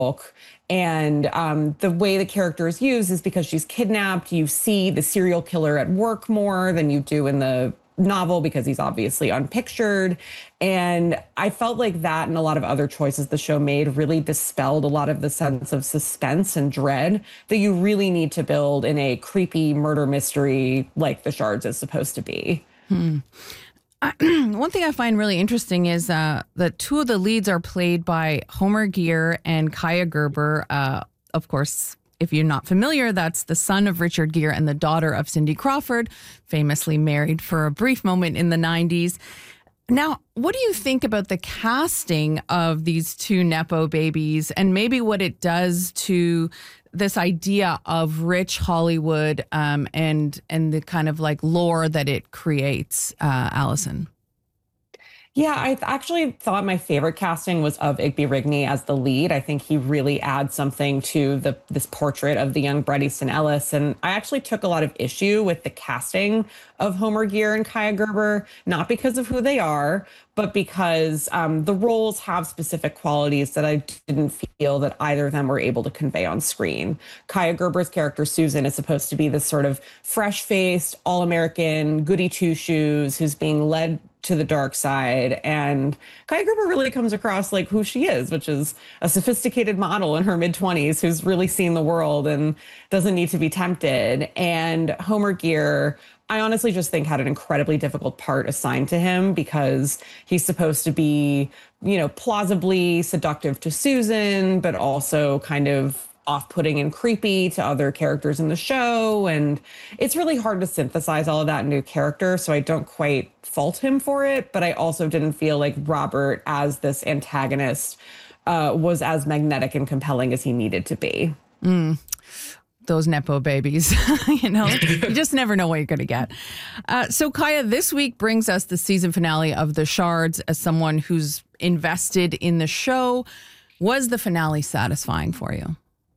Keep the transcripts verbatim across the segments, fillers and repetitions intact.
And um, the way the character is used is because she's kidnapped. You see the serial killer at work more than you do in the novel because he's obviously unpictured. And I felt like that and a lot of other choices the show made really dispelled a lot of the sense of suspense and dread that you really need to build in a creepy murder mystery like The Shards is supposed to be. Hmm. I, one thing I find really interesting is uh, that two of the leads are played by Homer Gear and Kaya Gerber. Uh, of course, if you're not familiar, that's the son of Richard Gere and the daughter of Cindy Crawford, famously married for a brief moment in the nineties. Now, what do you think about the casting of these two Nepo babies and maybe what it does to this idea of rich Hollywood um, and and the kind of like lore that it creates, uh, Allison? Yeah, I th- actually thought my favorite casting was of Igby Rigney as the lead. I think he really adds something to the this portrait of the young Bret Easton Ellis. And I actually took a lot of issue with the casting of Homer Gear and Kaya Gerber, not because of who they are, but because um, the roles have specific qualities that I didn't feel that either of them were able to convey on screen. Kaya Gerber's character, Susan, is supposed to be this sort of fresh-faced, all-American, goody two-shoes who's being led to the dark side. And Kaya Gerber really comes across like who she is, which is a sophisticated model in her mid-twenties who's really seen the world and doesn't need to be tempted. And Homer Gear, I honestly just think had an incredibly difficult part assigned to him because he's supposed to be, you know, plausibly seductive to Susan, but also kind of off-putting and creepy to other characters in the show. And it's really hard to synthesize all of that into a character, so I don't quite fault him for it. But I also didn't feel like Robert, as this antagonist, uh, was as magnetic and compelling as he needed to be. Mm. Those Nepo babies, you know, you just never know what you're going to get. Uh, so, Kaya, this week brings us the season finale of The Shards. As someone who's invested in the show, was the finale satisfying for you?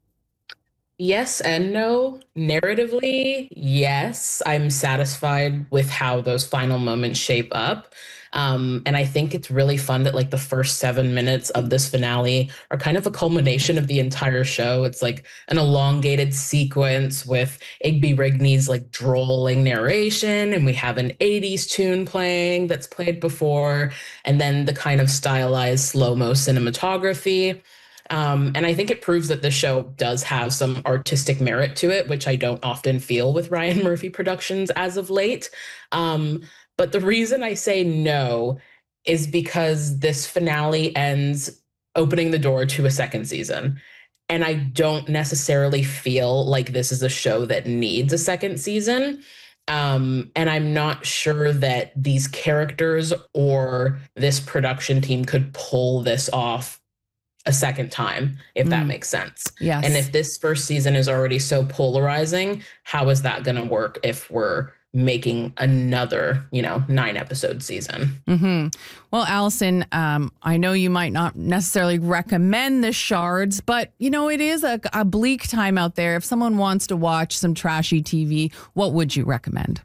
Yes and no. Narratively, yes, I'm satisfied with how those final moments shape up. Um, and I think it's really fun that like the first seven minutes of this finale are kind of a culmination of the entire show. It's like an elongated sequence with Igby Rigney's like drolling narration, and we have an eighties tune playing that's played before, and then the kind of stylized slow-mo cinematography. Um, and I think it proves that the show does have some artistic merit to it, which I don't often feel with Ryan Murphy Productions as of late. Um, but the reason I say no is because this finale ends opening the door to a second season. And I don't necessarily feel like this is a show that needs a second season. Um, and I'm not sure that these characters or this production team could pull this off a second time, if mm. that makes sense. Yes. And if this first season is already so polarizing, how is that going to work if we're making another, you know, nine episode season? Mm-hmm. Well, Allison, um, I know you might not necessarily recommend The Shards, but, you know, it is a, a bleak time out there. If someone wants to watch some trashy T V, what would you recommend?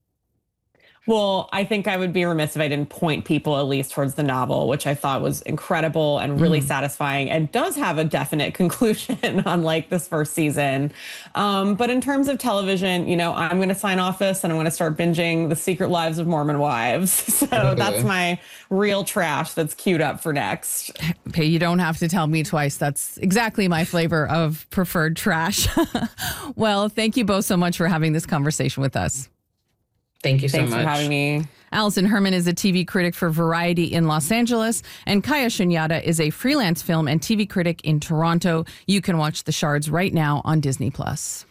Well, I think I would be remiss if I didn't point people at least towards the novel, which I thought was incredible and really mm. satisfying and does have a definite conclusion, unlike this first season. Um, but in terms of television, you know, I'm going to sign off this and I'm going to start binging The Secret Lives of Mormon Wives. So okay. That's my real trash that's queued up for next. Hey, you don't have to tell me twice. That's exactly my flavor of preferred trash. Well, thank you both so much for having this conversation with us. Thank you so Thanks much. Thanks for having me. Allison Herman is a T V critic for Variety in Los Angeles, and Kaya Shunyata is a freelance film and T V critic in Toronto. You can watch The Shards right now on Disney Plus.